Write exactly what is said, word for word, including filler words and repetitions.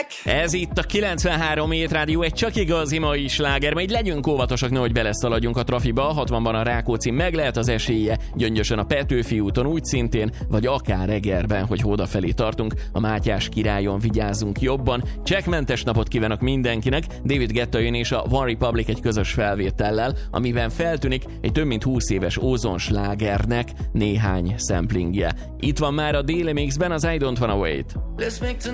Ez itt a kilencvenhárom Hét Rádió, egy csak igazi mai sláger, majd legyünk óvatosak, nehogy beleszaladjunk a trafiba. A hatvanban a Rákóczi meg lehet az esélye, Gyöngyösön a Petőfi úton úgy szintén, vagy akár Egerben, hogy odafelé tartunk, a Mátyás királyon vigyázzunk jobban. Csekkmentes napot kívánok mindenkinek. David Guetta jön és a One Republic egy közös felvétellel, amiben feltűnik egy több mint húsz éves ózon slágernek néhány samplingje. Itt van már a Daily Mixben az I Don't Wanna Wait.